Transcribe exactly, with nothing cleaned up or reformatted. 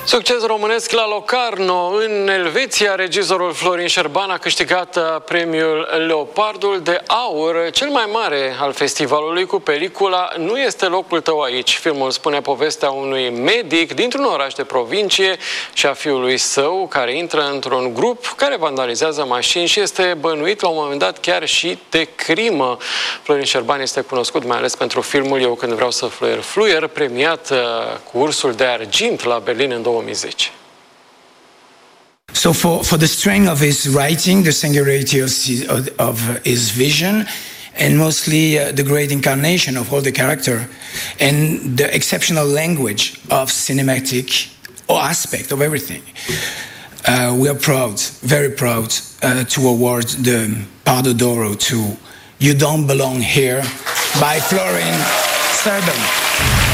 Succes românesc la Locarno. În Elveția, regizorul Florin Șerban a câștigat premiul Leopardul de Aur, cel mai mare al festivalului, cu pelicula Nu este locul tău aici. Filmul spune povestea unui medic dintr-un oraș de provincie și a fiului său, care intră într-un grup care vandalizează mașini și este bănuit la un moment dat chiar și de crimă. Florin Șerban este cunoscut mai ales pentru filmul Eu când vreau să fluier, fluier, premiat cu Ursul de Argint la Berlin în două mii zece. So for, for the strength of his writing, the singularity of his, of his vision, and mostly uh, the great incarnation of all the character, and the exceptional language of cinematic aspect of everything, uh, we are proud, very proud, uh, to award the Pardo d'Oro to You Don't Belong Here by Florin Șerban.